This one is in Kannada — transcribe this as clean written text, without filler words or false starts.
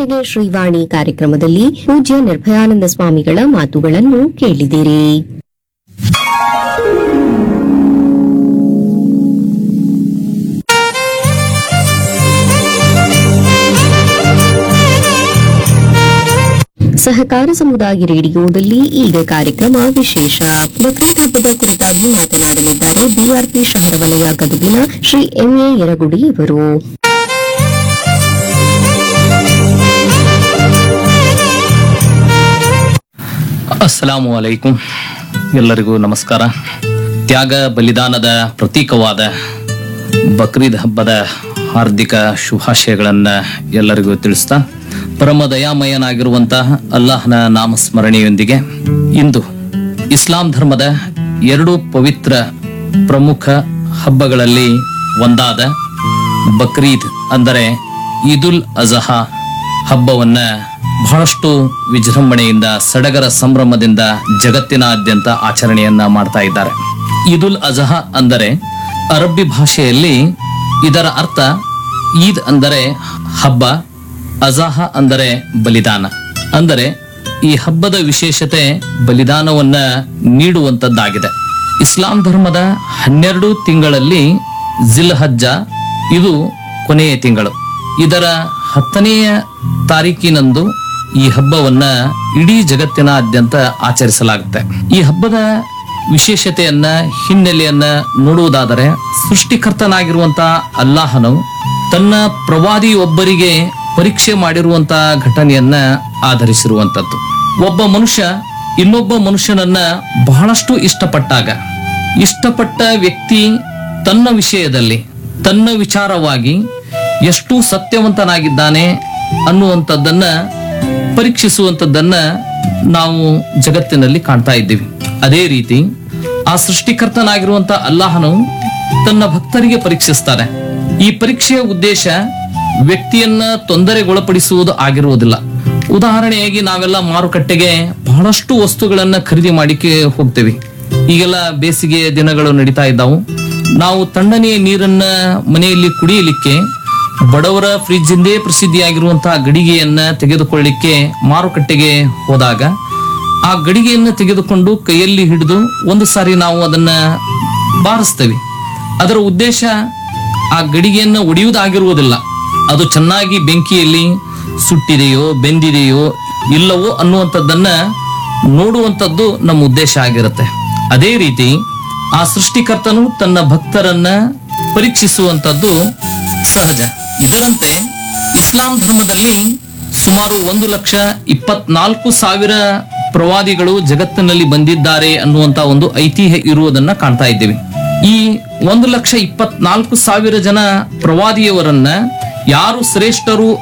ಇದುವರೆಗೆ ಶ್ರೀವಾಣಿ ಕಾರ್ಯಕ್ರಮದಲ್ಲಿ ಪೂಜ್ಯ ನಿರ್ಭಯಾನಂದ ಸ್ವಾಮಿಗಳ ಮಾತುಗಳನ್ನು ಕೇಳಿದಿರಿ. ಸಹಕಾರ ಸಮುದಾಯ ರೇಡಿಯೋದಲ್ಲಿ ಈಗ ಕಾರ್ಯಕ್ರಮ ವಿಶೇಷ. ಬಕ್ರೀದ್ ಹಬ್ಬದ ಕುರಿತಾಗಿ ಮಾತನಾಡಲಿದ್ದಾರೆ ಬಿಆರ್ಪಿ ಶಹರ ವಲಯ ಗದುಗಿನ ಶ್ರೀ ಎಂಎ ಯರಗುಡಿ ಇವರು. ಅಸ್ಸಲಾಮು ಅಲೈಕುಂ. ಎಲ್ಲರಿಗೂ ನಮಸ್ಕಾರ. ತ್ಯಾಗ ಬಲಿದಾನದ ಪ್ರತೀಕವಾದ ಬಕ್ರೀದ್ ಹಬ್ಬದ ಹಾರ್ದಿಕ ಶುಭಾಶಯಗಳನ್ನ ಎಲ್ಲರಿಗೂ ತಿಳಿಸ್ತಾ, ಪರಮ ದಯಾಮಯನಾಗಿರುವಂತಹ ಅಲ್ಲಾಹನ ನಾಮಸ್ಮರಣೆಯೊಂದಿಗೆ ಇಂದು ಇಸ್ಲಾಂ ಧರ್ಮದ ಎರಡು ಪವಿತ್ರ ಪ್ರಮುಖ ಹಬ್ಬಗಳಲ್ಲಿ ಒಂದಾದ ಬಕ್ರೀದ್ ಅಂದರೆ ಈದುಲ್ ಅಜಹಾ ಹಬ್ಬವನ್ನ ಬಹಳಷ್ಟು ವಿಜೃಂಭಣೆಯಿಂದ ಸಡಗರ ಸಂಭ್ರಮದಿಂದ ಜಗತ್ತಿನಾದ್ಯಂತ ಆಚರಣೆಯನ್ನ ಮಾಡ್ತಾ ಇದ್ದಾರೆ. ಈದುಲ್ ಅಜಹಾ ಅಂದರೆ ಅರಬ್ಬಿ ಭಾಷೆಯಲ್ಲಿ ಇದರ ಅರ್ಥ ಈದ್ ಅಂದರೆ ಹಬ್ಬ, ಅಜಾಹ ಅಂದರೆ ಬಲಿದಾನ. ಅಂದರೆ ಈ ಹಬ್ಬದ ವಿಶೇಷತೆ ಬಲಿದಾನವನ್ನ ನೀಡುವಂತದ್ದಾಗಿದೆ. ಇಸ್ಲಾಂ ಧರ್ಮದ 12 ತಿಂಗಳಲ್ಲಿ ಜಿಲ್ಹಜ್ಜ ಇದು ಕೊನೆಯ ತಿಂಗಳು. ಇದರ 10ನೆಯ ತಾರೀಕಿನಂದು ಈ ಹಬ್ಬವನ್ನ ಇಡೀ ಜಗತ್ತಿನಾದ್ಯಂತ ಆಚರಿಸಲಾಗುತ್ತೆ. ಈ ಹಬ್ಬದ ವಿಶೇಷತೆಯನ್ನ ಹಿನ್ನೆಲೆಯನ್ನ ನೋಡುವುದಾದರೆ, ಸೃಷ್ಟಿಕರ್ತನಾಗಿರುವಂತಹ ಅಲ್ಲಾಹನು ತನ್ನ ಪ್ರವಾದಿಯೊಬ್ಬರಿಗೆ ಪರೀಕ್ಷೆ ಮಾಡಿರುವಂತಹ ಘಟನೆಯನ್ನ ಆಧರಿಸಿರುವಂತದ್ದು. ಒಬ್ಬ ಮನುಷ್ಯ ಇನ್ನೊಬ್ಬ ಮನುಷ್ಯನನ್ನ ಬಹಳಷ್ಟು ಇಷ್ಟಪಟ್ಟ ವ್ಯಕ್ತಿ ತನ್ನ ವಿಷಯದಲ್ಲಿ ತನ್ನ ವಿಚಾರವಾಗಿ ಎಷ್ಟು ಸತ್ಯವಂತನಾಗಿದ್ದಾನೆ ಅನ್ನುವಂಥದ್ದನ್ನ ಪರೀಕ್ಷಿಸುವಂಥದ್ದನ್ನ ನಾವು ಜಗತ್ತಿನಲ್ಲಿ ಕಾಣ್ತಾ ಇದ್ದೀವಿ. ಅದೇ ರೀತಿ ಆ ಸೃಷ್ಟಿಕರ್ತನಾಗಿರುವಂತ ಅಲ್ಲಾಹನು ತನ್ನ ಭಕ್ತರಿಗೆ ಪರೀಕ್ಷಿಸ್ತಾರೆ. ಈ ಪರೀಕ್ಷೆಯ ಉದ್ದೇಶ ವ್ಯಕ್ತಿಯನ್ನ ತೊಂದರೆಗೊಳಪಡಿಸುವುದು ಆಗಿರುವುದಿಲ್ಲ. ಉದಾಹರಣೆಯಾಗಿ ನಾವೆಲ್ಲ ಮಾರುಕಟ್ಟೆಗೆ ಬಹಳಷ್ಟು ವಸ್ತುಗಳನ್ನ ಖರೀದಿ ಮಾಡಿಕೆ ಹೋಗ್ತೇವೆ. ಈಗೆಲ್ಲ ಬೇಸಿಗೆ ದಿನಗಳು ನಡೀತಾ ಇದ್ದಾವು. ನಾವು ತಣ್ಣನೆಯ ನೀರನ್ನ ಮನೆಯಲ್ಲಿ ಕುಡಿಯಲಿಕ್ಕೆ ಬಡವರ ಫ್ರಿಜ್ ಇಂದೇ ಪ್ರಸಿದ್ಧಿಯಾಗಿರುವಂತಹ ಗಡಿಗೆಯನ್ನ ತೆಗೆದುಕೊಳ್ಳಿಕ್ಕೆ ಮಾರುಕಟ್ಟೆಗೆ ಹೋದಾಗ ಆ ಗಡಿಗೆಯನ್ನ ತೆಗೆದುಕೊಂಡು ಕೈಯಲ್ಲಿ ಹಿಡಿದು ಒಂದು ಸಾರಿ ನಾವು ಅದನ್ನ ಬಾರಿಸ್ತೇವೆ. ಅದರ ಉದ್ದೇಶ ಆ ಗಡಿಗೆಯನ್ನ ಒಡೆಯುವುದಾಗಿರುವುದಿಲ್ಲ. ಅದು ಚೆನ್ನಾಗಿ ಬೆಂಕಿಯಲ್ಲಿ ಸುಟ್ಟಿದೆಯೋ ಬೆಂದಿದೆಯೋ ಇಲ್ಲವೋ ಅನ್ನುವಂಥದ್ದನ್ನ ನೋಡುವಂಥದ್ದು ನಮ್ಮ ಉದ್ದೇಶ ಆಗಿರುತ್ತೆ. ಅದೇ ರೀತಿ ಆ ಸೃಷ್ಟಿಕರ್ತನು ತನ್ನ ಭಕ್ತರನ್ನ ಪರೀಕ್ಷಿಸುವಂಥದ್ದು ಸಹಜ. ಇದರಂತೆ ಇಸ್ಲಾಂ ಧರ್ಮದಲ್ಲಿ ಸುಮಾರು 1,24,000 ಪ್ರವಾದಿಗಳು ಜಗತ್ತಿನಲ್ಲಿ ಬಂದಿದ್ದಾರೆ ಅನ್ನುವಂತ ಒಂದು ಐತಿಹ್ಯ ಇರುವುದನ್ನ ಕಾಣ್ತಾ ಇದ್ದೇವೆ. ಈ 1,24,000 ಜನ ಪ್ರವಾದಿಯವರನ್ನ ಯಾರು ಶ್ರೇಷ್ಠರು